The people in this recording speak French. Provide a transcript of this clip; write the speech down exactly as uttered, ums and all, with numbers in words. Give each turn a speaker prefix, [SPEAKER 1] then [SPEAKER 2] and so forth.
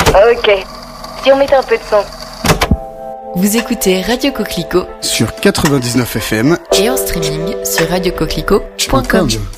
[SPEAKER 1] Ok. Si on mettait un peu de son.
[SPEAKER 2] Vous écoutez Radio Coquelicot
[SPEAKER 3] sur quatre-vingt-dix-neuf F M
[SPEAKER 2] et en streaming sur radio coquelicot point com.